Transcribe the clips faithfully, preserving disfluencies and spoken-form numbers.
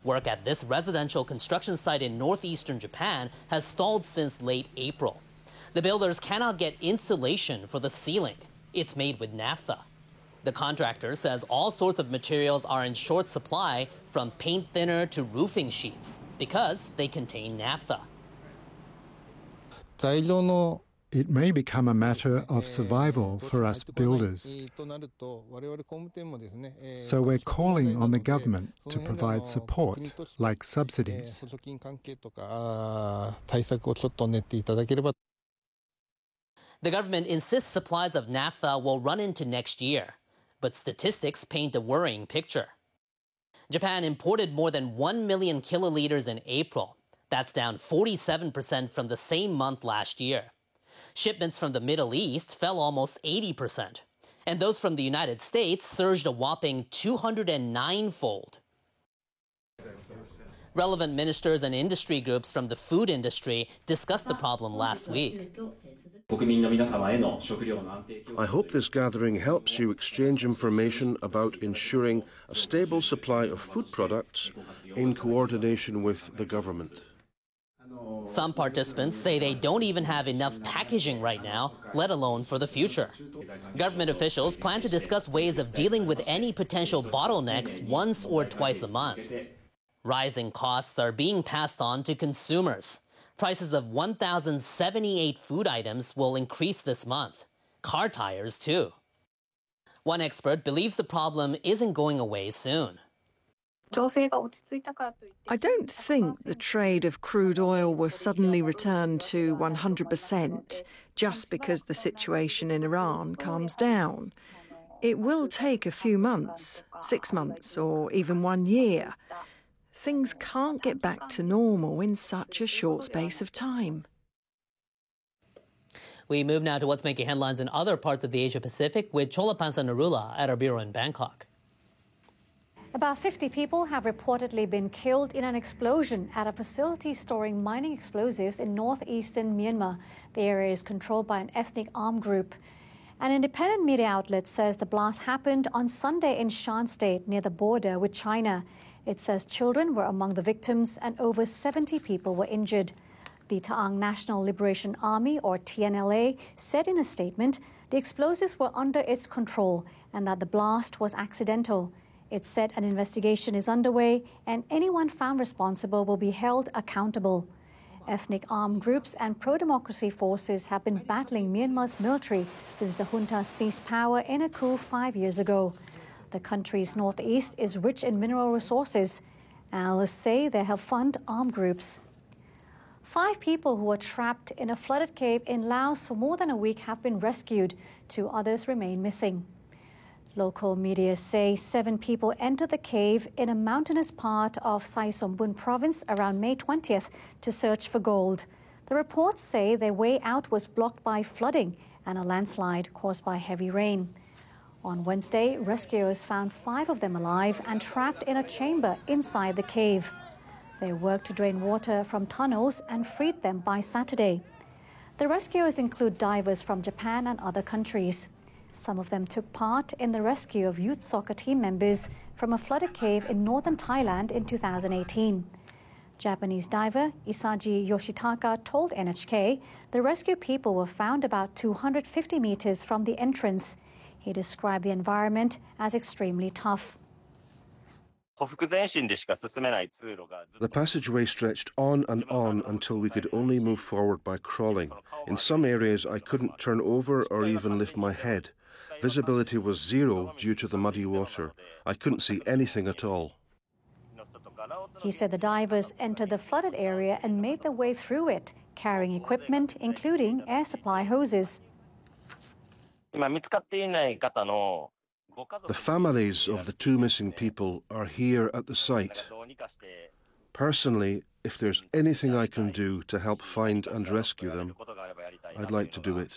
Work at this residential construction site in northeastern Japan has stalled since late April. The builders cannot get insulation for the ceiling. It's made with naphtha. The contractor says all sorts of materials are in short supply, from paint thinner to roofing sheets, because they contain naphtha. It may become a matter of survival for us builders. So we're calling on the government to provide support, like subsidies. The government insists supplies of naphtha will run into next year, but statistics paint a worrying picture. Japan imported more than one million kiloliters in April. That's down forty-seven percent from the same month last year. Shipments from the Middle East fell almost eighty percent, and those from the United States surged a whopping two hundred nine-fold. Relevant ministers and industry groups from the food industry discussed the problem last week. I hope this gathering helps you exchange information about ensuring a stable supply of food products in coordination with the government. Some participants say they don't even have enough packaging right now, let alone for the future. Government officials plan to discuss ways of dealing with any potential bottlenecks once or twice a month. Rising costs are being passed on to consumers. Prices of one thousand seventy-eight food items will increase this month. Car tires, too. One expert believes the problem isn't going away soon. I don't think the trade of crude oil will suddenly return to one hundred percent just because the situation in Iran calms down. It will take a few months, six months, or even one year. Things can't get back to normal in such a short space of time. We move now to what's making headlines in other parts of the Asia-Pacific with Cholapansa Narula at our bureau in Bangkok. About fifty people have reportedly been killed in an explosion at a facility storing mining explosives in northeastern Myanmar. The area is controlled by an ethnic armed group. An independent media outlet says the blast happened on Sunday in Shan State near the border with China. It says children were among the victims and over seventy people were injured. The Ta'ang National Liberation Army, or T N L A, said in a statement the explosives were under its control and that the blast was accidental. It said an investigation is underway and anyone found responsible will be held accountable. Ethnic armed groups and pro-democracy forces have been battling Myanmar's military since the junta seized power in a coup five years ago. The country's northeast is rich in mineral resources. Analysts say they help fund armed groups. Five people who were trapped in a flooded cave in Laos for more than a week have been rescued. Two others remain missing. Local media say seven people entered the cave in a mountainous part of Sai Sombun province around May twentieth to search for gold. The reports say their way out was blocked by flooding and a landslide caused by heavy rain. On Wednesday, rescuers found five of them alive and trapped in a chamber inside the cave. They worked to drain water from tunnels and freed them by Saturday. The rescuers include divers from Japan and other countries. Some of them took part in the rescue of youth soccer team members from a flooded cave in northern Thailand in two thousand eighteen. Japanese diver Isaji Yoshitaka told N H K the rescue people were found about two hundred fifty meters from the entrance. He described the environment as extremely tough. The passageway stretched on and on until we could only move forward by crawling. In some areas I couldn't turn over or even lift my head. Visibility was zero due to the muddy water. I couldn't see anything at all. He said the divers entered the flooded area and made their way through it, carrying equipment including air supply hoses. The families of the two missing people are here at the site. Personally, if there's anything I can do to help find and rescue them, I'd like to do it.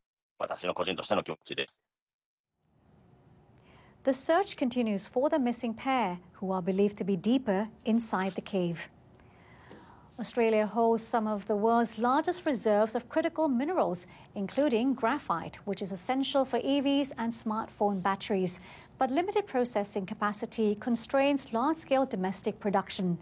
The search continues for the missing pair, who are believed to be deeper inside the cave. Australia holds some of the world's largest reserves of critical minerals, including graphite, which is essential for E Vs and smartphone batteries. But limited processing capacity constrains large-scale domestic production.